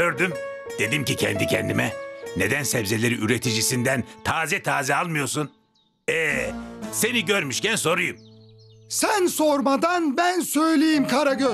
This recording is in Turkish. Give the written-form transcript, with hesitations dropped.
gördüm. Dedim ki kendi kendime, neden sebzeleri üreticisinden taze taze almıyorsun? Seni görmüşken sorayım. Sen sormadan ben söyleyeyim Karagöz.